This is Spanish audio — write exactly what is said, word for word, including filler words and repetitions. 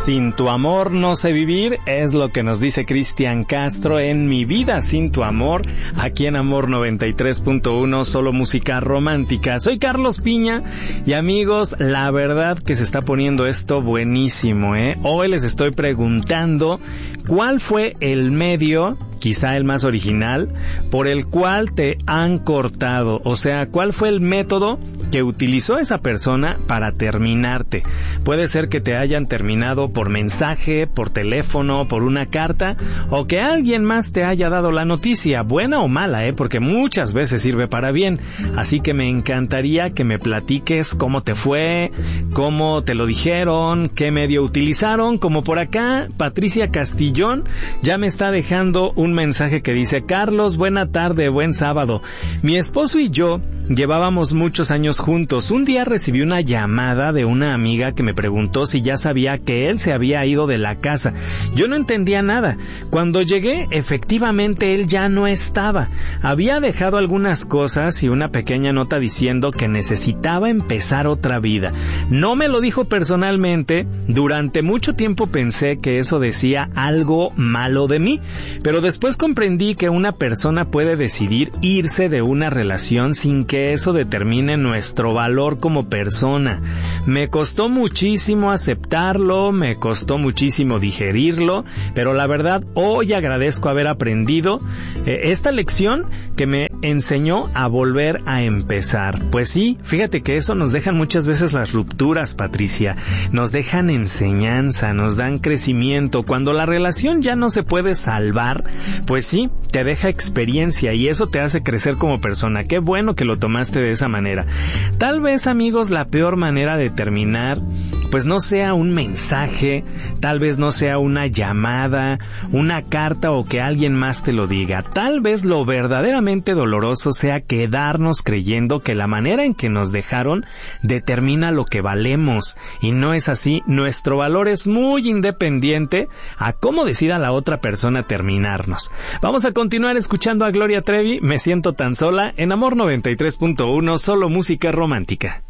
Sin tu amor no sé vivir, es lo que nos dice Cristian Castro en Mi vida sin tu amor, aquí en Amor noventa y tres punto uno, solo música romántica. Soy Carlos Piña y amigos, la verdad que se está poniendo esto buenísimo, ¿eh? Hoy les estoy preguntando cuál fue el medio, quizá el más original, por el cual te han cortado. O sea, ¿cuál fue el método que utilizó esa persona para terminarte? Puede ser que te hayan terminado por mensaje, por teléfono, por una carta, o que alguien más te haya dado la noticia, buena o mala, ¿eh? Porque muchas veces sirve para bien. Así que me encantaría que me platiques cómo te fue, cómo te lo dijeron, qué medio utilizaron. Como por acá, Patricia Castillón ya me está dejando un mensaje que dice: Carlos, buena tarde, buen sábado. Mi esposo y yo llevábamos muchos años juntos. Un día recibí una llamada de una amiga que me preguntó si ya sabía que él se había ido de la casa. Yo no entendía nada. Cuando llegué, efectivamente él ya no estaba. Había dejado algunas cosas y una pequeña nota diciendo que necesitaba empezar otra vida. No me lo dijo personalmente. Durante mucho tiempo pensé que eso decía algo malo de mí, pero después comprendí que una persona puede decidir irse de una relación sin que eso determine nuestro valor como persona. Me costó muchísimo aceptarlo, me costó muchísimo digerirlo, pero la verdad hoy agradezco haber aprendido eh, esta lección que me enseñó a volver a empezar. Pues sí, fíjate que eso nos dejan muchas veces las rupturas, Patricia. Nos dejan enseñanza, nos dan crecimiento. Cuando la relación ya no se puede salvar, pues sí, te deja experiencia y eso te hace crecer como persona. Qué bueno que lo tomaste de esa manera. Tal vez, amigos, la peor manera de terminar, pues no sea un mensaje, tal vez no sea una llamada, una carta o que alguien más te lo diga. Tal vez lo verdaderamente doloroso sea quedarnos creyendo que la manera en que nos dejaron determina lo que valemos. Y no es así. Nuestro valor es muy independiente a cómo decida la otra persona terminarnos. Vamos a continuar escuchando a Gloria Trevi, Me siento tan sola, en Amor noventa y tres punto uno, solo música romántica.